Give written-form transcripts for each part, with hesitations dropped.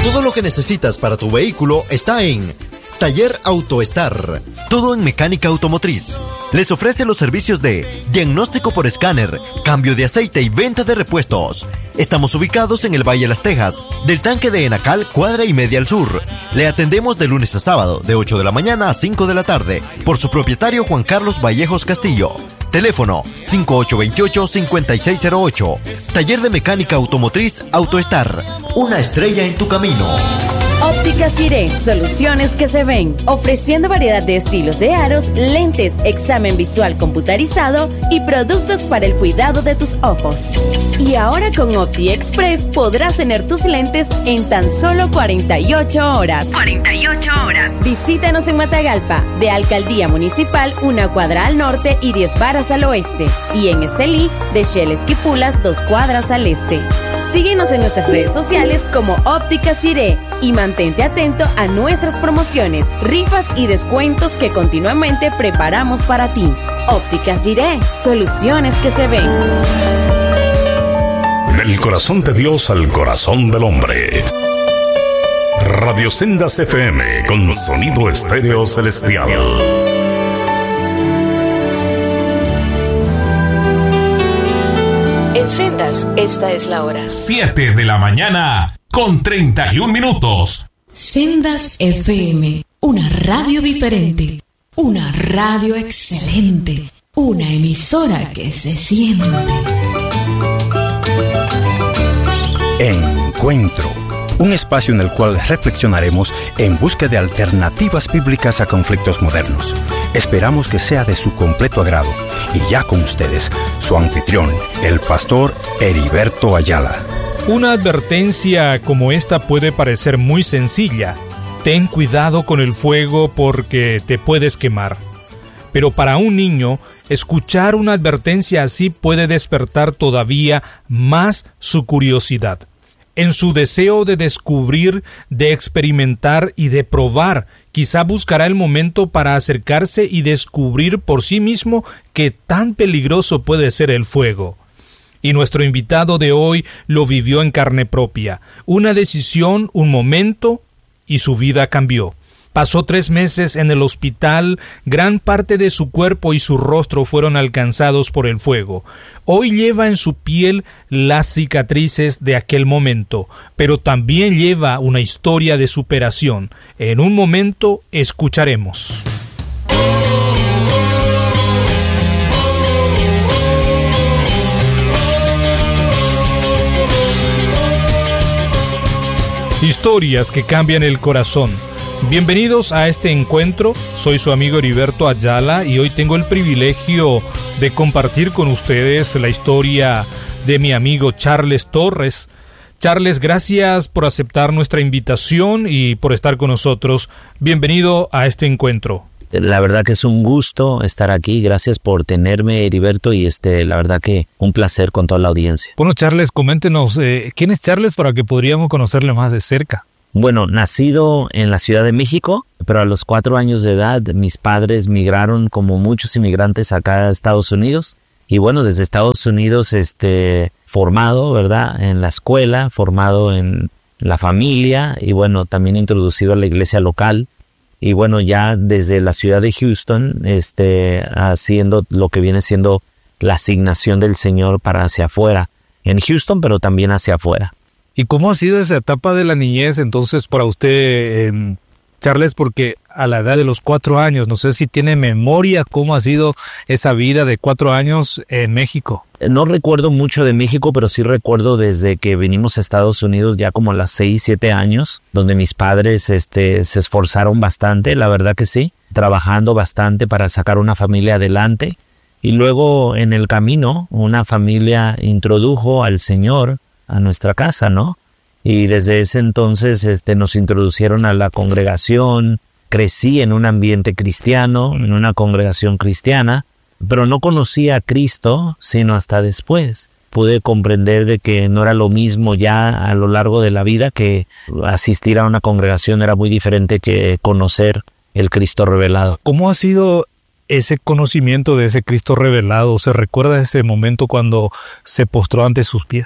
Todo lo que necesitas para tu vehículo está en Taller AutoStar. Todo en mecánica automotriz. Les ofrece los servicios de diagnóstico por escáner, cambio de aceite y venta de repuestos. Estamos ubicados en el Valle de Las Tejas, del tanque de Enacal, cuadra y media al sur. Le atendemos de lunes a sábado, de 8 de la mañana a 5 de la tarde, por su propietario Juan Carlos Vallejos Castillo. Teléfono 5828-5608. Taller de mecánica automotriz AutoStar. Una estrella en tu camino. Óptica Ciré, soluciones que se ven, ofreciendo variedad de estilos de aros, lentes, examen visual computarizado y productos para el cuidado de tus ojos. Y ahora con Opti Express podrás tener tus lentes en tan solo 48 horas. 48 horas. Visítanos en Matagalpa, de Alcaldía Municipal, 1 cuadra al norte y 10 varas al oeste. Y en Estelí, de Shell Esquipulas, 2 cuadras al este. Síguenos en nuestras redes sociales como Óptica Ciré y mantente atento a nuestras promociones, rifas y descuentos que continuamente preparamos para ti. Óptica Ciré, soluciones que se ven. Del corazón de Dios al corazón del hombre. Radio Sendas FM con sonido estéreo celestial. En Sendas, esta es la hora. 7 de la mañana con 31 minutos. Sendas FM, una radio diferente, una radio excelente, una emisora que se siente. Encuentro, un espacio en el cual reflexionaremos en busca de alternativas bíblicas a conflictos modernos. Esperamos que sea de su completo agrado. Y ya con ustedes, su anfitrión, el pastor Heriberto Ayala. Una advertencia como esta puede parecer muy sencilla. Ten cuidado con el fuego porque te puedes quemar. Pero para un niño, escuchar una advertencia así puede despertar todavía más su curiosidad. En su deseo de descubrir, de experimentar y de probar, quizá buscará el momento para acercarse y descubrir por sí mismo qué tan peligroso puede ser el fuego. Y nuestro invitado de hoy lo vivió en carne propia. Una decisión, un momento, y su vida cambió. Pasó 3 meses en el hospital, gran parte de su cuerpo y su rostro fueron alcanzados por el fuego. Hoy lleva en su piel las cicatrices de aquel momento, pero también lleva una historia de superación. En un momento escucharemos. Historias que cambian el corazón. Bienvenidos a este encuentro, soy su amigo Heriberto Ayala y hoy tengo el privilegio de compartir con ustedes la historia de mi amigo Charles Torres. Charles, gracias por aceptar nuestra invitación y por estar con nosotros. Bienvenido a este encuentro. La verdad que es un gusto estar aquí, gracias por tenerme, Heriberto, y la verdad que un placer con toda la audiencia. Bueno, Charles, coméntenos, ¿quién es Charles para que podríamos conocerle más de cerca? Bueno, nacido en la Ciudad de México, pero a los 4 años de edad mis padres migraron como muchos inmigrantes acá a Estados Unidos. Y bueno, desde Estados Unidos formado, ¿verdad?, en la escuela, formado en la familia y bueno, también introducido a la iglesia local. Y bueno, ya desde la ciudad de Houston, haciendo lo que viene siendo la asignación del Señor para hacia afuera. En Houston, pero también hacia afuera. ¿Y cómo ha sido esa etapa de la niñez entonces para usted, Charles? Porque a la edad de los 4 años, no sé si tiene memoria cómo ha sido esa vida de 4 años en México. No recuerdo mucho de México, pero sí recuerdo desde que vinimos a Estados Unidos ya como a los 6, 7 años, donde mis padres se esforzaron bastante, la verdad que sí, trabajando bastante para sacar una familia adelante. Y luego en el camino una familia introdujo al Señor a nuestra casa, ¿no? Y desde ese entonces nos introducieron a la congregación. Crecí en un ambiente cristiano, en una congregación cristiana, pero no conocí a Cristo sino hasta después. Pude comprender de que no era lo mismo ya a lo largo de la vida, que asistir a una congregación era muy diferente que conocer el Cristo revelado. ¿Cómo ha sido ese conocimiento de ese Cristo revelado? ¿Se recuerda ese momento cuando se postró ante sus pies?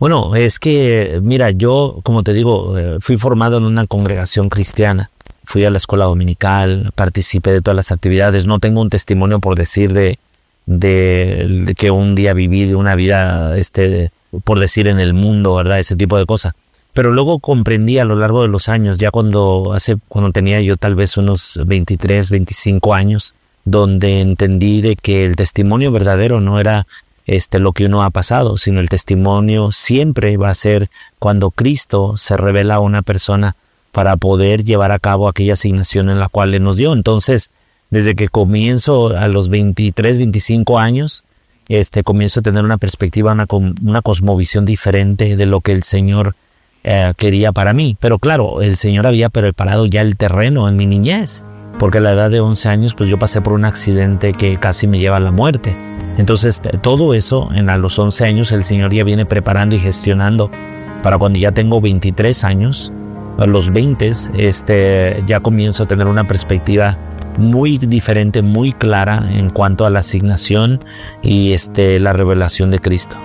Bueno, es que, mira, yo, como te digo, fui formado en una congregación cristiana. Fui a la escuela dominical, participé de todas las actividades. No tengo un testimonio por decir de que un día viví de una vida, por decir, en el mundo, ¿verdad? Ese tipo de cosas. Pero luego comprendí a lo largo de los años, ya cuando tenía yo tal vez unos 23, 25 años, donde entendí de que el testimonio verdadero no era lo que uno ha pasado, sino el testimonio siempre va a ser cuando Cristo se revela a una persona para poder llevar a cabo aquella asignación en la cual Él nos dio. Entonces, desde que comienzo a los 23, 25 años, comienzo a tener una perspectiva, una cosmovisión diferente de lo que el Señor quería para mí. Pero claro, el Señor había preparado ya el terreno en mi niñez, porque a la edad de 11 años pues yo pasé por un accidente que casi me lleva a la muerte. Entonces todo eso a los 11 años el Señor ya viene preparando y gestionando para cuando ya tengo 23 años, a los 20 ya comienzo a tener una perspectiva muy diferente, muy clara en cuanto a la asignación y la revelación de Cristo.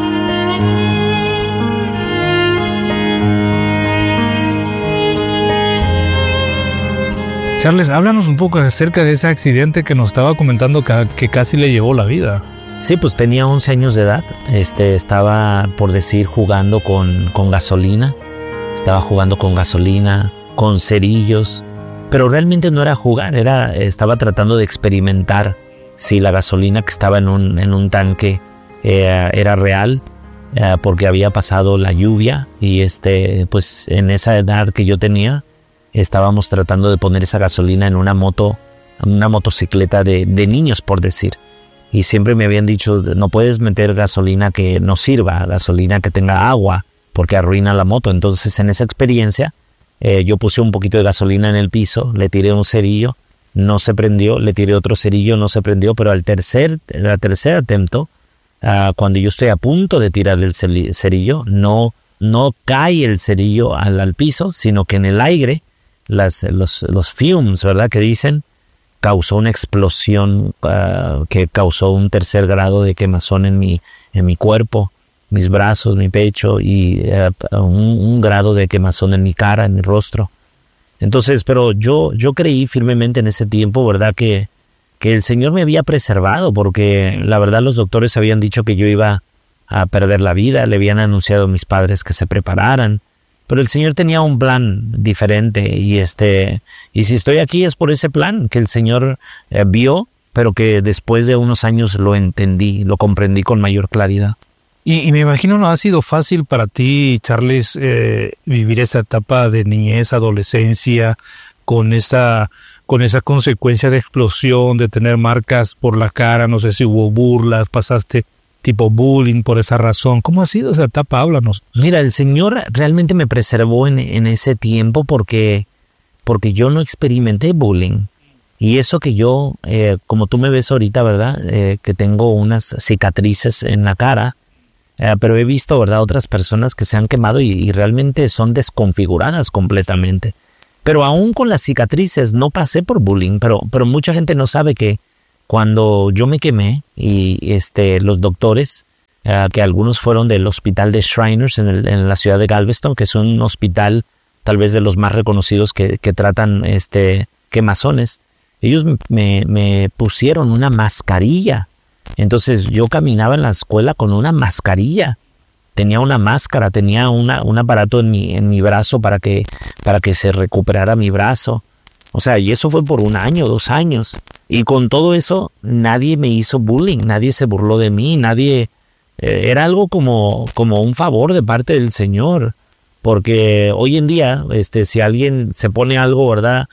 Charles, háblanos un poco acerca de ese accidente que nos estaba comentando que casi le llevó la vida. Sí, pues tenía 11 años de edad. Estaba, por decir, jugando con gasolina. Estaba jugando con gasolina, con cerillos. Pero realmente no era jugar, estaba tratando de experimentar si la gasolina que estaba en un tanque era real, porque había pasado la lluvia y pues en esa edad que yo tenía, estábamos tratando de poner esa gasolina en una motocicleta de niños, por decir. Y siempre me habían dicho, no puedes meter gasolina que no sirva, gasolina que tenga agua, porque arruina la moto. Entonces, en esa experiencia, yo puse un poquito de gasolina en el piso, le tiré un cerillo, no se prendió, le tiré otro cerillo, no se prendió, pero al tercer atento, cuando yo estoy a punto de tirar el cerillo, no cae el cerillo al piso, sino que en el aire, los fumes, ¿verdad?, que dicen, causó una explosión que causó un 3er grado de quemazón en mi cuerpo, mis brazos, mi pecho y un grado de quemazón en mi cara, en mi rostro. Entonces, pero yo creí firmemente en ese tiempo, ¿verdad?, que el Señor me había preservado, porque la verdad los doctores habían dicho que yo iba a perder la vida, le habían anunciado a mis padres que se prepararan, pero el Señor tenía un plan diferente y si estoy aquí es por ese plan que el Señor vio, pero que después de unos años lo entendí, lo comprendí con mayor claridad. Y me imagino no ha sido fácil para ti, Charles, vivir esa etapa de niñez, adolescencia, con esa consecuencia de explosión, de tener marcas por la cara, no sé si hubo burlas, pasaste tipo bullying por esa razón. ¿Cómo ha sido esa etapa? Háblanos. Mira, el Señor realmente me preservó en ese tiempo porque yo no experimenté bullying. Y eso que yo, como tú me ves ahorita, ¿verdad?, que tengo unas cicatrices en la cara, pero he visto, ¿verdad?, otras personas que se han quemado y realmente son desconfiguradas completamente. Pero aún con las cicatrices no pasé por bullying, pero mucha gente no sabe que cuando yo me quemé y los doctores, que algunos fueron del hospital de Shriners en la ciudad de Galveston, que es un hospital tal vez de los más reconocidos que tratan quemazones, ellos me pusieron una mascarilla. Entonces yo caminaba en la escuela con una mascarilla. Tenía una máscara, tenía un aparato en mi brazo para que se recuperara mi brazo. O sea, y eso fue por 1 año, 2 años. Y con todo eso, nadie me hizo bullying, nadie se burló de mí, nadie... era algo como un favor de parte del Señor. Porque hoy en día, si alguien se pone algo, ¿verdad?,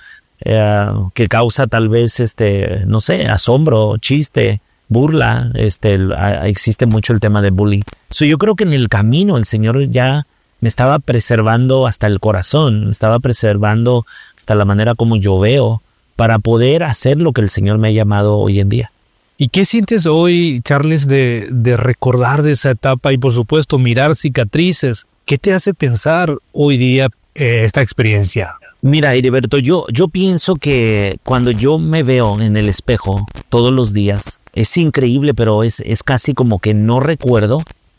que causa tal vez, no sé, asombro, chiste, burla, existe mucho el tema de bullying. Yo creo que en el camino el Señor ya me estaba preservando hasta el corazón, me estaba preservando hasta la manera como yo veo, para poder hacer lo que el Señor me ha llamado hoy en día. ¿Y qué sientes hoy, Charles, de recordar de esa etapa y por supuesto mirar cicatrices? ¿Qué te hace pensar hoy día esta experiencia? Mira, Heriberto, yo pienso que cuando yo me veo en el espejo todos los días, es increíble, pero es casi como que no recuerdo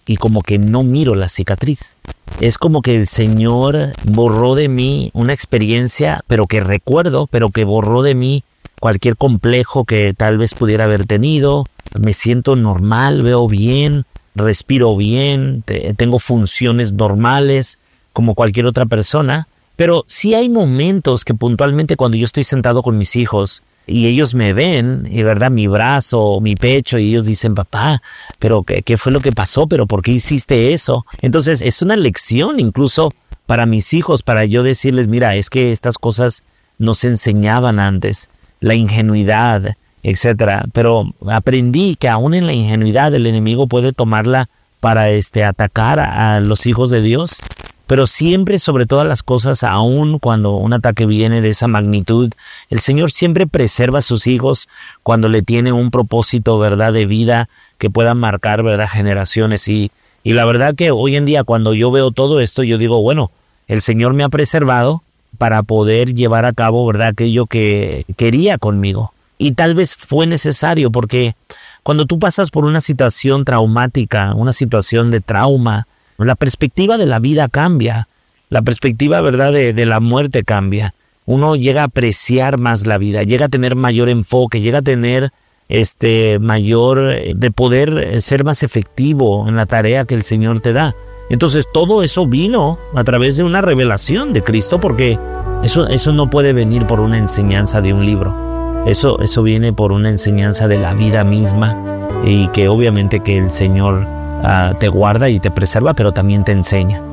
y como que no miro la cicatriz. Es como que el Señor borró de mí una experiencia, pero que recuerdo, pero que borró de mí cualquier complejo que tal vez pudiera haber tenido. Me siento normal, veo bien, respiro bien, tengo funciones normales como cualquier otra persona. Pero sí hay momentos que puntualmente cuando yo estoy sentado con mis hijos y ellos me ven, y verdad, mi brazo, mi pecho, y ellos dicen, papá, pero ¿qué fue lo que pasó? ¿Pero por qué hiciste eso? Entonces es una lección incluso para mis hijos, para yo decirles, mira, es que estas cosas no se enseñaban antes, la ingenuidad, etcétera. Pero aprendí que aún en la ingenuidad el enemigo puede tomarla para atacar a los hijos de Dios. Pero siempre, sobre todas las cosas, aun cuando un ataque viene de esa magnitud, el Señor siempre preserva a sus hijos cuando le tiene un propósito, ¿verdad?, de vida que pueda marcar, ¿verdad?, generaciones. Y la verdad que hoy en día, cuando yo veo todo esto, yo digo, bueno, el Señor me ha preservado para poder llevar a cabo, ¿verdad?, aquello que quería conmigo. Y tal vez fue necesario, porque cuando tú pasas por una situación traumática, una situación de trauma, la perspectiva de la vida cambia, la perspectiva, ¿verdad?, de la muerte cambia. Uno llega a apreciar más la vida, llega a tener mayor enfoque, llega a tener mayor, de poder ser más efectivo en la tarea que el Señor te da. Entonces todo eso vino a través de una revelación de Cristo, porque eso no puede venir por una enseñanza de un libro. Eso viene por una enseñanza de la vida misma, y que obviamente que el Señor te guarda y te preserva, pero también te enseña.